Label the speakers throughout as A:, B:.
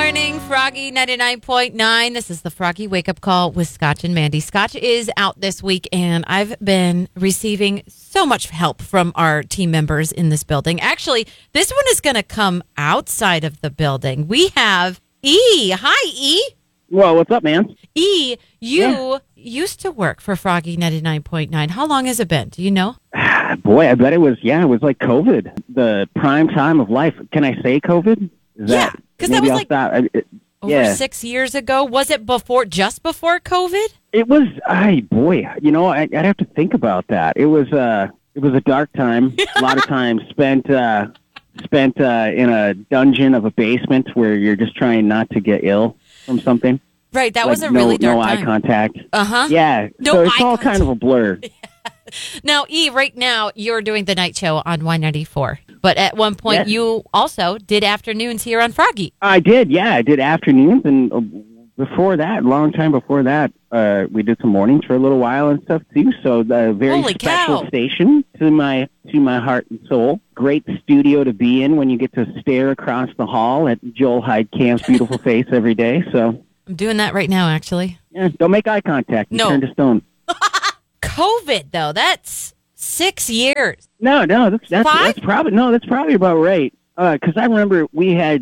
A: morning, Froggy 99.9. This is the Froggy Wake Up Call with Scotch and Mandy. Scotch is out this week, and I've been receiving so much help from our team members in this building. Actually, this one is going to come outside of the building. We have E. Hi, E.
B: Well, what's up, man?
A: E, you used to work for Froggy 99.9. How long has it been? Do you know?
B: Boy, I bet it was like COVID, the prime time of life. Can I say COVID?
A: Yeah, because that was like over 6 years ago. Was it just before COVID?
B: It was, I'd have to think about that. It was a dark time. A lot of time spent in a dungeon of a basement where you're just trying not to get ill from something.
A: Right, that was a really dark time.
B: No eye contact.
A: Uh-huh.
B: Yeah, so it's all kind of a blur.
A: Now, E, right now, you're doing the night show on Y94. But at one point, you also did afternoons here on Froggy.
B: I did, yeah. I did afternoons, and before that, a long time before that, we did some mornings for a little while and stuff, too. So the very special station to my heart and soul. Great studio to be in when you get to stare across the hall at Joel Heidkamp's beautiful face every day. So
A: I'm doing that right now, actually.
B: Yeah, don't make eye contact. You turn to stone.
A: COVID, though, that's 6 years.
B: No, that's probably about right. Because I remember we had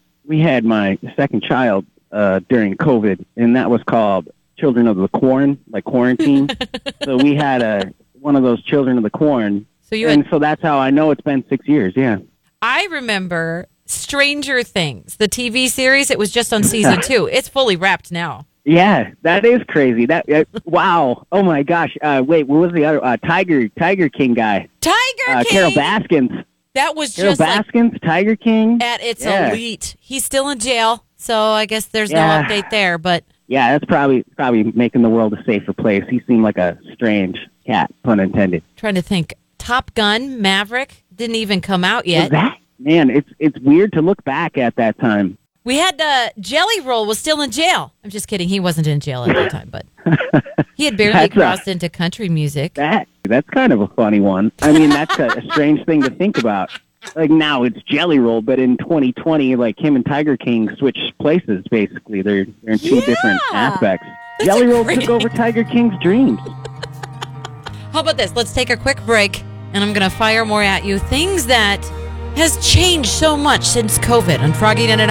B: my second child during COVID, and that was called Children of the Corn, like quarantine. So we had one of those Children of the Corn, so that's how I know it's been 6 years. Yeah, I
A: remember Stranger Things, the TV series. It was just on season 2. It's fully wrapped now.
B: Yeah, that is crazy. Wow. Oh my gosh. Wait, what was the other Tiger King guy?
A: Tiger King.
B: Carol Baskins.
A: That was
B: Carol
A: just
B: Baskins, Tiger King.
A: At its elite. He's still in jail, so I guess there's no update there. But
B: yeah, that's probably making the world a safer place. He seemed like a strange cat, pun intended.
A: Trying to think. Top Gun, Maverick didn't even come out yet.
B: Man, it's weird to look back at that time.
A: We had Jelly Roll was still in jail. I'm just kidding. He wasn't in jail at that time, but he had barely crossed into country music.
B: That's kind of a funny one. I mean, that's a strange thing to think about. Like now it's Jelly Roll, but in 2020, like him and Tiger King switched places. Basically, they're in two different aspects. Jelly Roll took over Tiger King's dreams.
A: How about this? Let's take a quick break, and I'm going to fire more at you. Things that has changed so much since COVID on Froggy 99.